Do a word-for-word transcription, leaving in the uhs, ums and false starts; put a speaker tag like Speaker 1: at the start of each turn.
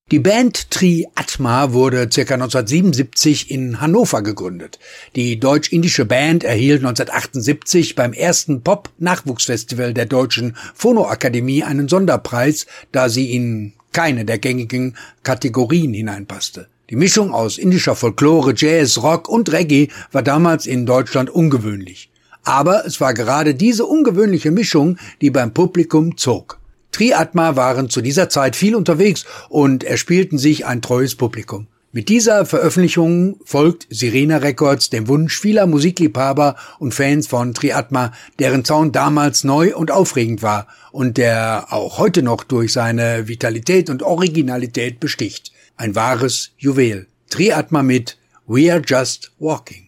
Speaker 1: Die Band Triatma wurde ca. neunzehnhundertsiebenundsiebzig in Hannover gegründet. Die deutsch-indische Band erhielt neunzehnhundertachtundsiebzig beim ersten Pop-Nachwuchsfestival der Deutschen Phonoakademie einen Sonderpreis, da sie in keine der gängigen Kategorien hineinpasste. Die Mischung aus indischer Folklore, Jazz, Rock und Reggae war damals in Deutschland ungewöhnlich. Aber es war gerade diese ungewöhnliche Mischung, die beim Publikum zog. Triatma waren zu dieser Zeit viel unterwegs und erspielten sich ein treues Publikum. Mit dieser Veröffentlichung folgt Sirena Records dem Wunsch vieler Musikliebhaber und Fans von Triatma, deren Sound damals neu und aufregend war und der auch heute noch durch seine Vitalität und Originalität besticht. Ein wahres Juwel. Triatma mit We Are Just Walking.